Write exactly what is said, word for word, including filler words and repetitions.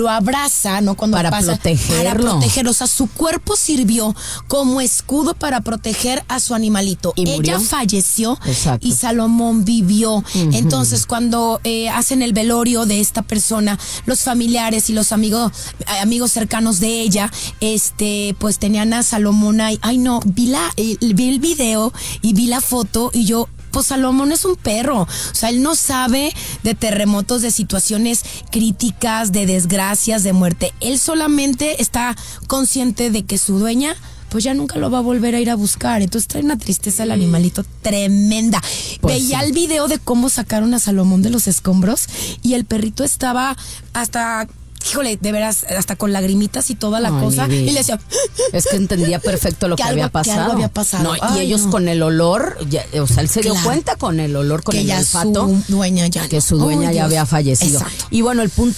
lo abraza, ¿no? Cuando para pasa, protegerlo. Para protegerlo. O sea, su cuerpo sirvió como escudo para proteger a su animalito. ¿Y murió? Ella falleció. Exacto. Y Salomón vivió. Uh-huh. Entonces, cuando eh, hacen el velorio de esta persona, los familiares y los amigos, amigos cercanos de ella, este, pues tenían a Salomón ahí. Ay, no, vi la, eh, vi el video y vi la foto y yo, pues Salomón es un perro, o sea, él no sabe de terremotos, de situaciones críticas, de desgracias, de muerte. Él solamente está consciente de que su dueña pues ya nunca lo va a volver a ir a buscar. Entonces trae una tristeza el animalito tremenda. Pues Veía sí. el video de cómo sacaron a Salomón de los escombros y el perrito estaba hasta... Híjole, de veras, hasta con lagrimitas y toda la Ay, cosa. mi vida. Y le decía... Es que entendía perfecto lo que, Que algo- había que pasado. algo había pasado. No, y Ay, ellos no. con el olor, ya, o sea, él se dio Claro. cuenta con el olor, con que el ya olfato, su dueña ya que no. su dueña Ay, ya Dios. había fallecido. Exacto. Y bueno, el punto